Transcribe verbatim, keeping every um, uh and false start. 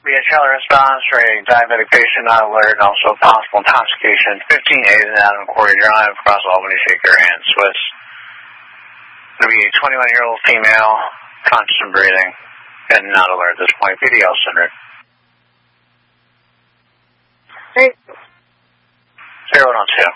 Be a Charlie response for a diabetic patient not alert and also possible intoxication. fifteen A is out on Quarry Drive, across Albany. Shake your hand. Swiss. Going to be a twenty-one-year-old female, conscious and breathing, and not alert at this point. P D L center. Hey. zero one two.